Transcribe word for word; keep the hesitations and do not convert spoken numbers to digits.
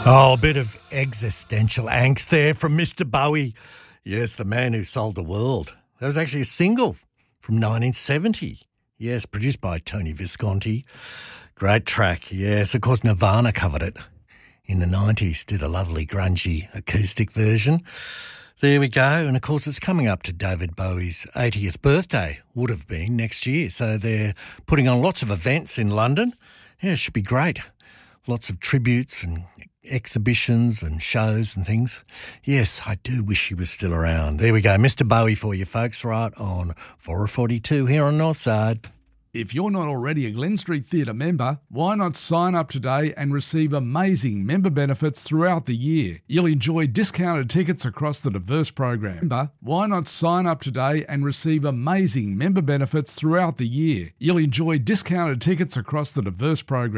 Oh, a bit of existential angst there from Mister Bowie. Yes, the man who sold the world. That was actually a single from nineteen seventy. Yes, produced by Tony Visconti. Great track. Yes, of course, Nirvana covered it in the nineties, did a lovely grungy acoustic version. There we go. And, of course, it's coming up to David Bowie's eightieth birthday, would have been next year. So they're putting on lots of events in London. Yeah, it should be great. Lots of tributes and exhibitions and shows and things. Yes, I do wish he was still around. There we go. Mister Bowie for you folks, right on four forty-two here on Northside. If you're not already a Glen Street Theatre member, why not sign up today and receive amazing member benefits throughout the year? You'll enjoy discounted tickets across the diverse program. Why not sign up today and receive amazing member benefits throughout the year? You'll enjoy discounted tickets across the diverse program.